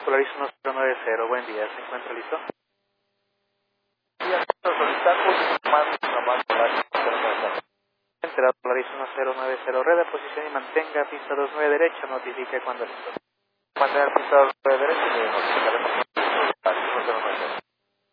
Polaris 1090, buen día, ¿se encuentra listo? Sí, solicitar un más Polaris 1090. Entrada Polaris 1090, red, posición y mantenga pista 29 derecha, notifique cuando listo. Mantener pista de derecha y notificaremos.